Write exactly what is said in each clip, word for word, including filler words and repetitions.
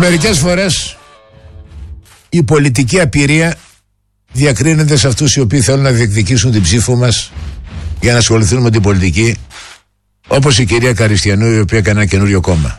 Μερικές φορές η πολιτική απειρία διακρίνεται σε αυτούς οι οποίοι θέλουν να διεκδικήσουν την ψήφο μας για να ασχοληθούν με την πολιτική, όπως η κυρία Καριστιανού, η οποία έκανε ένα καινούριο κόμμα.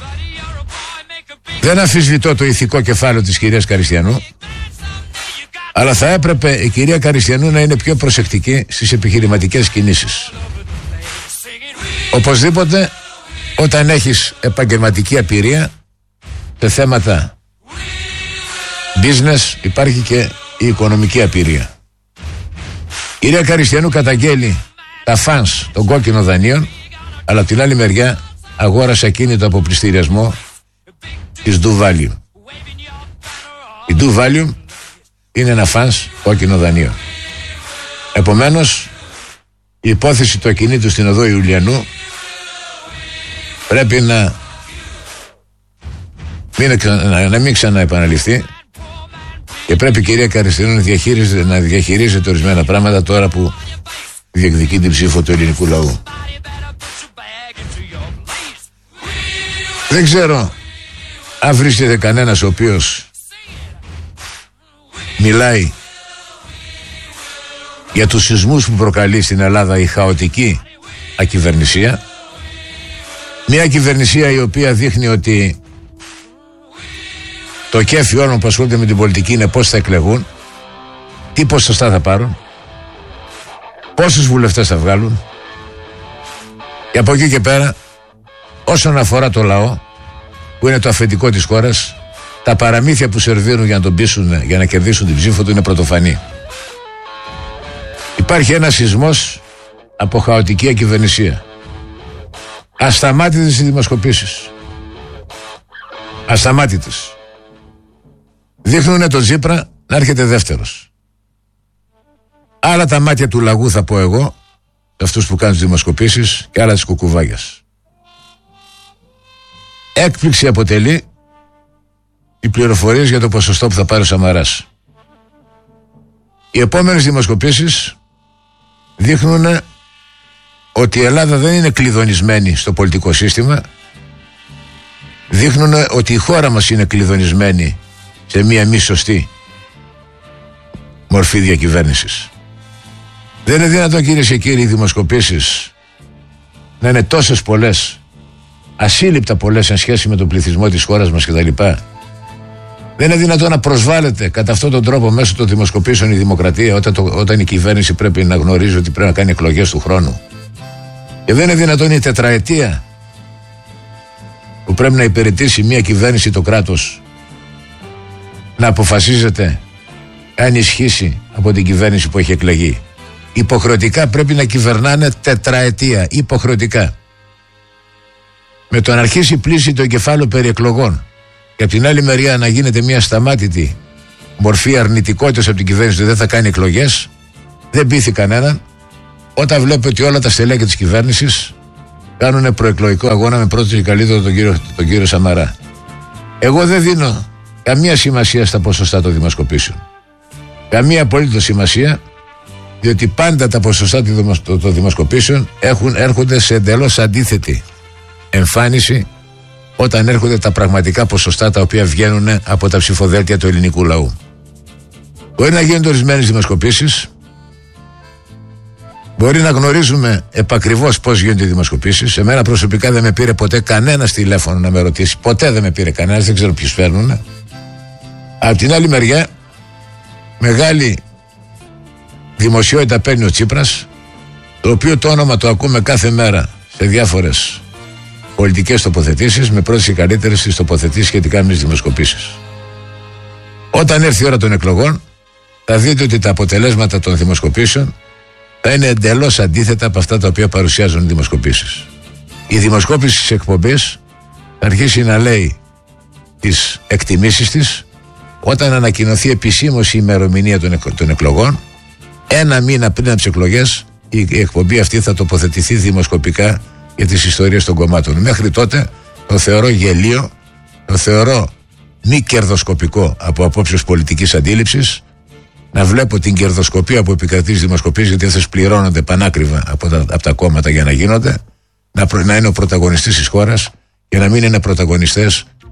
Δεν αμφισβητώ το ηθικό κεφάλαιο της κυρίας Καριστιανού, αλλά θα έπρεπε η κυρία Καριστιανού να είναι πιο προσεκτική στις επιχειρηματικές κινήσεις. Οπωσδήποτε, όταν έχεις επαγγελματική απειρία σε θέματα business, υπάρχει και η οικονομική απειρία. Η κυρία Καριστιανού καταγγέλει τα φανς των κόκκινων δανείων, αλλά από την άλλη μεριά αγόρασε ακίνητο από πληστηριασμό της Do Value. Η Do Value είναι ένα φανς κόκκινο δανείο. Επομένως, η υπόθεση του ακινήτου στην οδό Ιουλιανού πρέπει να μην, να, να μην ξαναεπαναληφθεί και πρέπει η κυρία Καριστιανού να διαχειρίζεται, να διαχειρίζεται ορισμένα πράγματα τώρα που διεκδικεί την ψήφο του ελληνικού λαού. Δεν ξέρω αν βρίσκεται κανένας ο οποίος μιλάει για τους σεισμούς που προκαλεί στην Ελλάδα η χαοτική ακυβερνησία. Μια κυβερνησία η οποία δείχνει ότι το κέφι όλων που ασχολούνται με την πολιτική είναι πώς θα εκλεγούν, τι ποσοστά θα πάρουν, πόσους βουλευτές θα βγάλουν. Και από εκεί και πέρα, όσον αφορά το λαό που είναι το αφεντικό της χώρας, τα παραμύθια που σερβίρουν για να τον πείσουν, για να κερδίσουν την ψήφο του, είναι πρωτοφανή. Υπάρχει ένας σεισμός από χαοτική ακυβερνησία. Ασταμάτητες οι δημοσκοπήσεις. Ασταμάτητες. Δείχνουνε τον Τσίπρα να έρχεται δεύτερος. Άλλα τα μάτια του λαγού, θα πω εγώ, αυτούς που κάνουν τις δημοσκοπήσεις, και άλλα της κουκουβάγιας. Έκπληξη αποτελεί οι πληροφορίες για το ποσοστό που θα πάρει ο Σαμαράς. Οι επόμενες δημοσκοπήσεις δείχνουν ότι η Ελλάδα δεν είναι κλειδονισμένη στο πολιτικό σύστημα. Δείχνουν ότι η χώρα μας είναι κλειδονισμένη σε μία μη σωστή μορφή διακυβέρνησης. Δεν είναι δυνατόν, κυρίες και κύριοι, οι δημοσκοπήσεις να είναι τόσες πολλές, ασύλληπτα πολλές σε σχέση με τον πληθυσμό της χώρας μας κτλ. Δεν είναι δυνατόν να προσβάλλεται κατά αυτόν τον τρόπο μέσω των δημοσκοπήσεων η δημοκρατία, όταν, το, όταν η κυβέρνηση πρέπει να γνωρίζει ότι πρέπει να κάνει εκλογές του χρόνου. Και δεν είναι δυνατόν η τετραετία που πρέπει να υπηρετήσει μια κυβέρνηση, το κράτος, να αποφασίζεται αν ισχύσει από την κυβέρνηση που έχει εκλεγεί. Υποχρεωτικά πρέπει να κυβερνάνε τετραετία. Υποχρεωτικά. Με το να αρχίσει πλήση το εγκεφάλαιο περί εκλογών και από την άλλη μεριά να γίνεται μια σταμάτητη μορφή αρνητικότητας από την κυβέρνηση ότι δεν θα κάνει εκλογές, δεν πείθει κανέναν όταν βλέπει ότι όλα τα στελέχη της κυβέρνησης κάνουν προεκλογικό αγώνα με πρώτο και καλύτερο τον κύριο, τον κύριο Σαμαρά. Εγώ δεν δίνω καμία σημασία στα ποσοστά των δημοσκοπήσεων. Καμία απολύτως σημασία, διότι πάντα τα ποσοστά των δημοσκοπήσεων έχουν, έρχονται σε εντελώς αντίθετη εμφάνιση όταν έρχονται τα πραγματικά ποσοστά τα οποία βγαίνουν από τα ψηφοδέλτια του ελληνικού λαού. Μπορεί να γίνονται ορισμένες δημοσκοπήσεις, μπορεί να γνωρίζουμε επακριβώς πώς γίνονται οι δημοσκοπήσεις. Εμένα προσωπικά δεν με πήρε ποτέ κανένας τηλέφωνο να με ρωτήσει. Ποτέ δεν με πήρε κανένας, δεν ξέρω ποιους φέρνουν. Από την άλλη μεριά, μεγάλη δημοσιότητα παίρνει ο Τσίπρας, το οποίο το όνομα το ακούμε κάθε μέρα σε διάφορες πολιτικές τοποθετήσεις, με πρώτες και καλύτερες τις τοποθετήσεις σχετικά με τις δημοσκοπήσεις. Όταν έρθει η ώρα των εκλογών, θα δείτε ότι τα αποτελέσματα των δημοσκοπήσεων θα είναι εντελώς αντίθετα από αυτά τα οποία παρουσιάζουν οι δημοσκοπήσεις. Η δημοσκόπηση της εκπομπής θα αρχίσει να λέει τις εκτιμήσεις της όταν ανακοινωθεί επισήμως η ημερομηνία των, εκ, των εκλογών. Ένα μήνα πριν από τις εκλογές η εκπομπή αυτή θα τοποθετηθεί δημοσκοπικά για τις ιστορίες των κομμάτων. Μέχρι τότε το θεωρώ γελίο, το θεωρώ μη κερδοσκοπικό από απόψεως πολιτικής αντίληψης, να βλέπω την κερδοσκοπία που επικρατεί στις δημοσκοπήσεις, γιατί αυτές πληρώνονται πανάκριβα από τα, από τα κόμματα για να γίνονται, να, προ, να είναι ο πρωταγωνιστής της χώρας και να μην είναι πρωταγωνιστές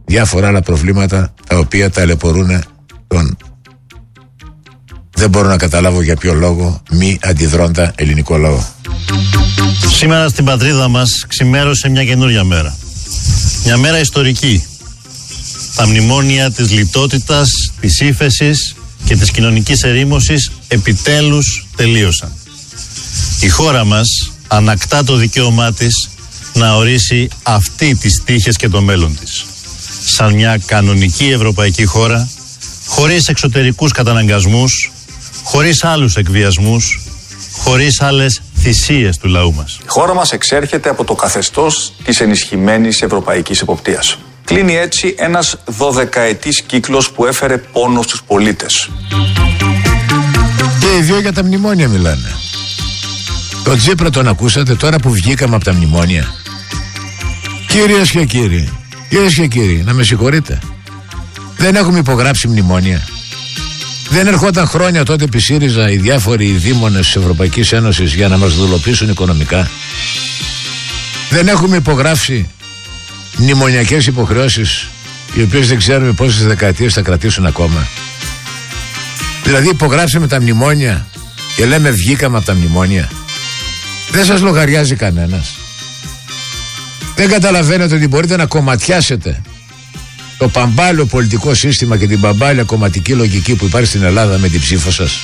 διάφορα άλλα προβλήματα τα οποία ταλαιπωρούν τον, δεν μπορώ να καταλάβω για ποιο λόγο, μη αντιδρώντα ελληνικό λαό. Σήμερα στην πατρίδα μας ξημέρωσε μια καινούρια μέρα. Μια μέρα ιστορική. Τα μνημόνια της λιτότητας, της ύφεσης και της κοινωνικής ερήμωσης επιτέλους τελείωσαν. Η χώρα μας ανακτά το δικαίωμά της να ορίσει αυτή τις τύχες και το μέλλον της. Σαν μια κανονική ευρωπαϊκή χώρα, χωρίς εξωτερικούς καταναγκασμούς, χωρίς άλλους εκβιασμούς, χωρίς άλλες θυσίες του λαού μας. Η χώρα μας εξέρχεται από το καθεστώς της ενισχυμένης ευρωπαϊκής εποπτείας. Κλείνει έτσι ένας δωδεκαετής κύκλος που έφερε πόνο στους πολίτες. Και οι δύο για τα μνημόνια μιλάνε. Το Τσίπρα τον ακούσατε τώρα που βγήκαμε από τα μνημόνια? Κυρίες και κύριοι, κυρίες και κύριοι, να με συγχωρείτε, δεν έχουμε υπογράψει μνημόνια? Δεν ερχόταν χρόνια τότε επί ΣΥΡΙΖΑ οι διάφοροι δήμονες της Ευρωπαϊκής Ένωσης για να μας δουλοποιήσουν οικονομικά? Δεν έχουμε υπογράψει μνημονιακές υποχρεώσεις οι οποίες δεν ξέρουμε πόσες δεκαετίες θα κρατήσουν ακόμα? Δηλαδή υπογράψαμε τα μνημόνια και λέμε βγήκαμε από τα μνημόνια? Δεν σας λογαριάζει κανένας? Δεν καταλαβαίνετε ότι μπορείτε να κομματιάσετε το παμπάλιο πολιτικό σύστημα και την παμπάλια κομματική λογική που υπάρχει στην Ελλάδα με την ψήφο σας?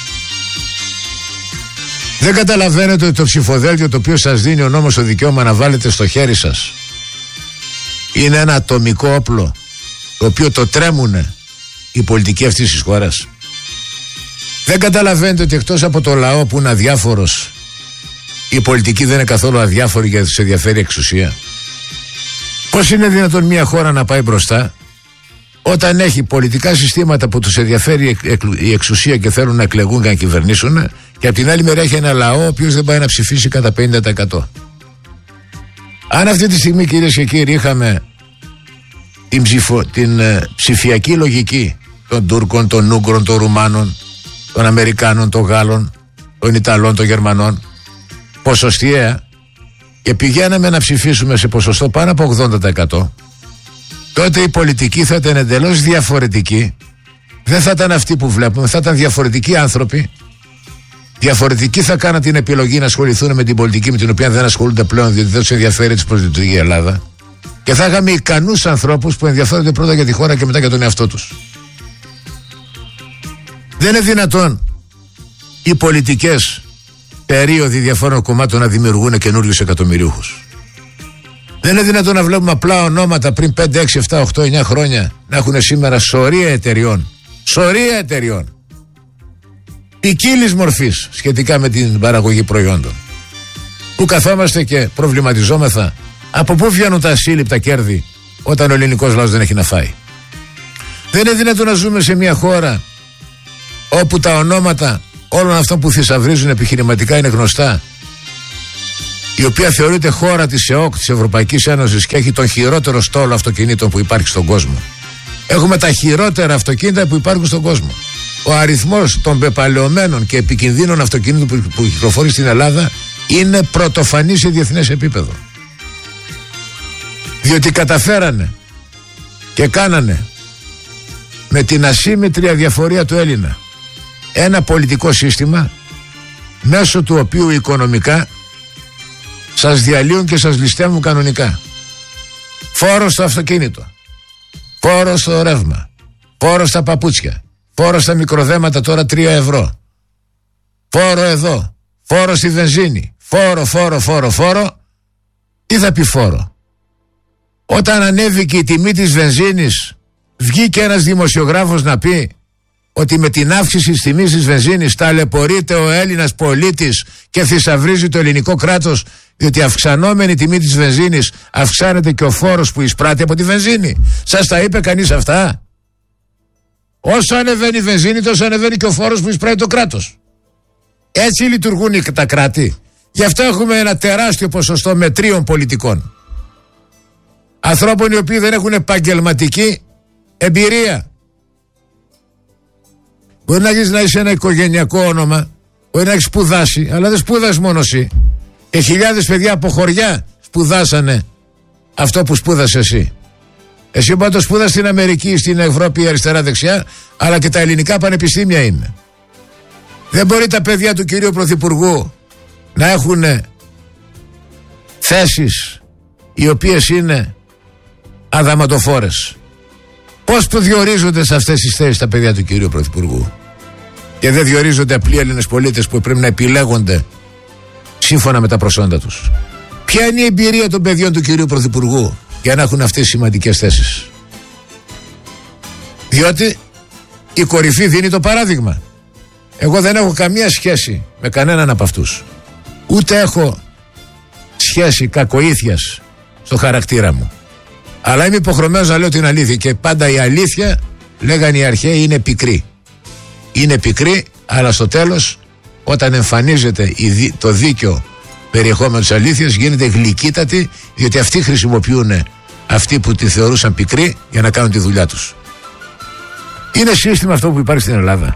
Δεν καταλαβαίνετε ότι το ψηφοδέλτιο το οποίο σας δίνει ο νόμος το δικαίωμα να βάλετε στο χέρι σας είναι ένα ατομικό όπλο το οποίο το τρέμουνε οι πολιτικοί αυτής της χώρας? Δεν καταλαβαίνετε ότι εκτός από το λαό που είναι αδιάφορος, η πολιτική δεν είναι καθόλου αδιάφορη γιατί τους ενδιαφέρει εξουσία? Πώς είναι δυνατόν μια χώρα να πάει μπροστά όταν έχει πολιτικά συστήματα που τους ενδιαφέρει η εξουσία και θέλουν να εκλεγούν και να κυβερνήσουν, και από την άλλη μεριά έχει ένα λαό ο οποίος δεν πάει να ψηφίσει κατά πενήντα τοις εκατό? Αν αυτή τη στιγμή, κυρίες και κύριοι, είχαμε την, ψηφο, την ε, ψηφιακή λογική των Τούρκων, των Ούγγρων, των Ρουμάνων, των Αμερικάνων, των Γάλλων, των Ιταλών, των Γερμανών, ποσοστιαία, και πηγαίναμε να ψηφίσουμε σε ποσοστό πάνω από ογδόντα τοις εκατό, τότε η πολιτική θα ήταν εντελώς διαφορετική. Δεν θα ήταν αυτή που βλέπουμε, θα ήταν διαφορετικοί άνθρωποι. Διαφορετικοί θα κάναν την επιλογή να ασχοληθούν με την πολιτική με την οποία δεν ασχολούνται πλέον, διότι δεν τους ενδιαφέρει τη προσδυτική Ελλάδα. Και θα είχαμε ικανούς ανθρώπους που ενδιαφέρονται πρώτα για τη χώρα και μετά για τον εαυτό τους. Δεν είναι δυνατόν οι πολιτικές περίοδοι διαφόρων κομμάτων να δημιουργούν καινούριους εκατομμυρίουχους. Δεν είναι δυνατόν να βλέπουμε απλά ονόματα πριν πέντε, έξι, επτά, οκτώ, εννιά χρόνια να έχουν σήμερα σωρία εταιριών. Σωρία εταιριών. Ποικίλης μορφής σχετικά με την παραγωγή προϊόντων. Που καθόμαστε και προβληματιζόμεθα από πού βγαίνουν τα ασύλληπτα κέρδη όταν ο ελληνικός λαός δεν έχει να φάει. Δεν είναι δυνατόν να ζούμε σε μια χώρα όπου τα ονόματα όλων αυτών που θησαυρίζουν επιχειρηματικά είναι γνωστά, η οποία θεωρείται χώρα της ΕΟΚ, της Ευρωπαϊκής Ένωσης, και έχει τον χειρότερο στόλο αυτοκινήτων που υπάρχει στον κόσμο. Έχουμε τα χειρότερα αυτοκίνητα που υπάρχουν στον κόσμο. Ο αριθμός των πεπαλαιωμένων και επικινδύνων αυτοκινήτων που, που κυκλοφορεί στην Ελλάδα είναι πρωτοφανή σε διεθνές επίπεδο. Διότι καταφέρανε και κάνανε με την ασύμμετρη αδιαφορία του Έλληνα ένα πολιτικό σύστημα μέσω του οποίου οικονομικά σας διαλύουν και σας ληστεύουν κανονικά. Φόρο στο αυτοκίνητο, φόρο στο ρεύμα, φόρο στα παπούτσια, φόρο στα μικροδέματα τώρα τρία ευρώ, φόρο εδώ, φόρο στη βενζίνη, φόρο, φόρο, φόρο, φόρο. Τι θα πει φόρο? Όταν ανέβηκε η τιμή της βενζίνης, βγήκε ένας δημοσιογράφος να πει ότι με την αύξηση της τιμής της βενζίνης ταλαιπωρείται ο Έλληνας πολίτης και θησαυρίζει το ελληνικό κράτος, διότι αυξανόμενη τιμή της βενζίνης αυξάνεται και ο φόρος που εισπράττει από τη βενζίνη. Σας τα είπε κανείς αυτά? Όσο ανεβαίνει η βενζίνη, τόσο ανεβαίνει και ο φόρος που εισπράττει το κράτος. Έτσι λειτουργούν τα κράτη. Γι' αυτό έχουμε ένα τεράστιο ποσοστό μετρίων πολιτικών. Ανθρώπων οι οποίοι δεν έχουν επαγγελματική εμπειρία. Μπορεί να έχεις να είσαι ένα οικογενειακό όνομα, μπορεί να έχεις σπουδάσει, αλλά δεν σπούδασες μόνο εσύ. Και χιλιάδες παιδιά από χωριά σπουδάσανε αυτό που σπούδασε εσύ. Εσύ πάντως σπούδα στην Αμερική, στην Ευρώπη, αριστερά-δεξιά, αλλά και τα ελληνικά πανεπιστήμια είναι. Δεν μπορεί τα παιδιά του κυρίου Πρωθυπουργού να έχουν θέσεις οι οποίες είναι αδαματοφόρες. Πώς το διορίζονται σε αυτές τις θέσεις τα παιδιά του κυρίου Πρωθυπουργού? Και δεν διορίζονται απλοί Έλληνες πολίτες που πρέπει να επιλέγονται σύμφωνα με τα προσόντα τους. Ποια είναι η εμπειρία των παιδιών του κυρίου Πρωθυπουργού για να έχουν αυτές τις σημαντικές θέσεις? Διότι η κορυφή δίνει το παράδειγμα. Εγώ δεν έχω καμία σχέση με κανέναν από αυτούς. Ούτε έχω σχέση κακοήθειας στο χαρακτήρα μου. Αλλά είμαι υποχρεωμένος να λέω την αλήθεια. Και πάντα η αλήθεια, λέγανε οι αρχαίοι, είναι πικρή. Είναι πικρή, αλλά στο τέλος, όταν εμφανίζεται το δίκαιο περιεχόμενο της αλήθειας, γίνεται γλυκύτατη, διότι αυτοί χρησιμοποιούν αυτοί που τη θεωρούσαν πικρή για να κάνουν τη δουλειά τους. Είναι σύστημα αυτό που υπάρχει στην Ελλάδα.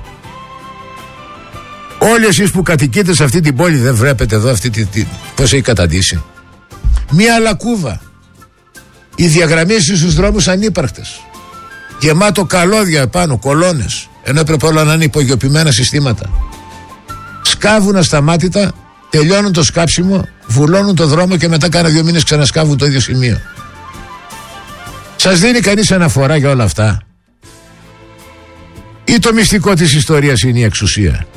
Όλοι εσείς που κατοικείτε σε αυτή την πόλη, δεν βλέπετε εδώ αυτή τη, τη, πώς έχει καταντήσει? Μία λακκούβα. Οι διαγραμμίσεις στους δρόμους ανύπαρκτες. Γεμάτο καλώδια επάνω, κολόνες. Ενώ έπρεπε όλα να είναι υπογειοποιημένα συστήματα. Σκάβουν ασταμάτητα, τελειώνουν το σκάψιμο, βουλώνουν το δρόμο και μετά κάνα δύο μήνες ξανασκάβουν το ίδιο σημείο. Σας δίνει κανείς αναφορά για όλα αυτά? Ή το μυστικό της ιστορίας είναι η εξουσία?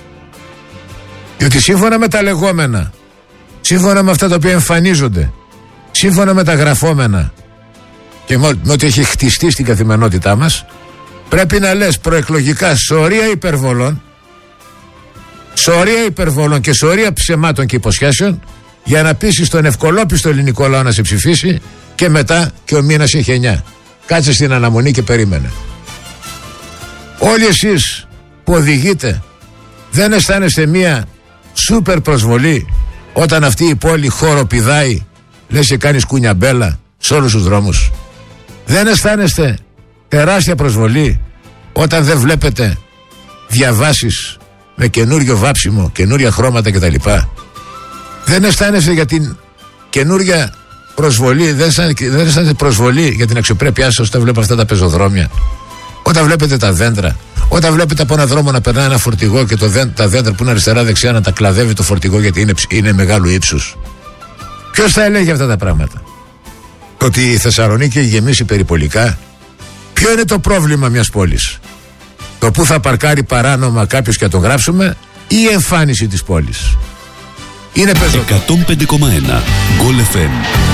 Διότι σύμφωνα με τα λεγόμενα, σύμφωνα με αυτά τα οποία εμφανίζονται, σύμφωνα με τα γραφόμενα και με ό,τι έχει χτιστεί στην καθημερινότητά μας, πρέπει να λες προεκλογικά σωρία υπερβολών, σωρία υπερβολών και σωρία ψεμάτων και υποσχέσεων για να πείσεις τον ευκολόπιστο ελληνικό λαό να σε ψηφίσει, και μετά και ο μήνας έχει εννιά. Κάτσε στην αναμονή και περίμενε. Όλοι εσείς που οδηγείτε, δεν αισθάνεστε μία σούπερ προσβολή όταν αυτή η πόλη χοροπηδάει, λες και κάνεις κουνιαμπέλα σε όλους τους δρόμους? Δεν αισθάνεστε τεράστια προσβολή όταν δεν βλέπετε διαβάσεις με καινούριο βάψιμο, καινούρια χρώματα κτλ? Δεν αισθάνεστε για την καινούρια προσβολή, δεν αισθάνεστε προσβολή για την αξιοπρέπειά σας όταν βλέπετε αυτά τα πεζοδρόμια, όταν βλέπετε τα δέντρα, όταν βλέπετε από ένα δρόμο να περνάει ένα φορτηγό και το δέντρα, τα δέντρα που είναι αριστερά-δεξιά να τα κλαδεύει το φορτηγό γιατί είναι, είναι μεγάλου ύψους? Ποιος θα ελέγχει αυτά τα πράγματα? Το ότι η Θεσσαλονίκη έχει γεμίσει περιπολικά? Ποιο είναι το πρόβλημα μιας πόλης? Το που θα παρκάρει παράνομα κάποιος και να τον γράψουμε, ή η εμφάνιση της πόλης? Είναι πεζό. εκατόν πέντε κόμμα ένα Γκολ εφ εμ.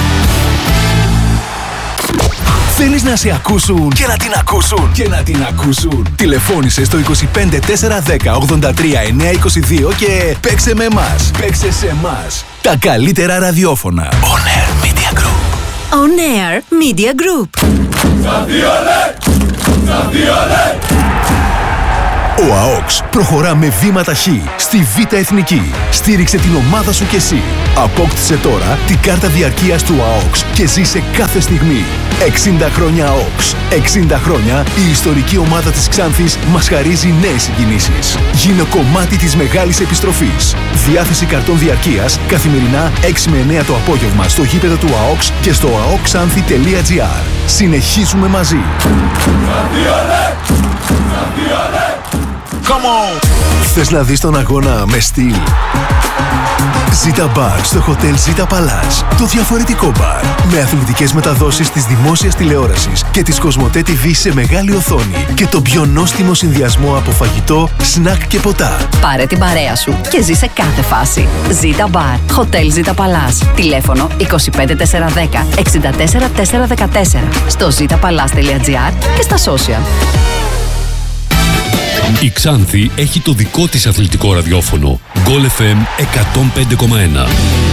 Θέλεις να σε ακούσουν και να την ακούσουν και να την ακούσουν? Τηλεφώνησε στο είκοσι πέντε τέσσερα δέκα ογδόντα τρία εννιακόσια είκοσι δύο και παίξε με εμάς. Παίξε σε εμάς. Τα καλύτερα ραδιόφωνα. On Air Media Group. On Air Media Group. Ο ΑΟΚΣ προχωρά με βήματα χ στη Β' Εθνική. Στήριξε την ομάδα σου κι εσύ. Απόκτησε τώρα την κάρτα διαρκείας του ΑΟΚΣ και ζήσε κάθε στιγμή. εξήντα χρόνια ΑΟΚΣ. εξήντα χρόνια η ιστορική ομάδα της Ξάνθης μας χαρίζει νέες συγκινήσεις. Γίνε κομμάτι της μεγάλης επιστροφής. Διάθεση καρτών διαρκείας καθημερινά έξι με εννέα το απόγευμα στο γήπεδο του ΑΟΚΣ και στο αοκξάνθη τελεία τζι άρ. Συνεχίζουμε μαζί. Come on! Θες να δεις τον αγώνα με στυλ? Ζήτα Μπαρ στο Hotel Ζήτα Παλάς. Το διαφορετικό μπαρ. Με αθλητικές μεταδόσεις της δημόσιας τηλεόρασης και της Κοσμοτέ τι βι σε μεγάλη οθόνη. Και το πιο νόστιμο συνδυασμό από φαγητό, σνακ και ποτά. Πάρε την παρέα σου και ζήσε κάθε φάση. Ζήτα Μπαρ. Hotel Ζήτα Παλάς. Τηλέφωνο είκοσι πέντε τέσσερα δέκα εξήντα τέσσερα τέσσερα δεκατέσσερα. Στο ζήτα παλάς τελεία τζι άρ και στα social. Η Ξάνθη έχει το δικό της αθλητικό ραδιόφωνο. Γκολ εφ εμ εκατόν πέντε κόμμα ένα.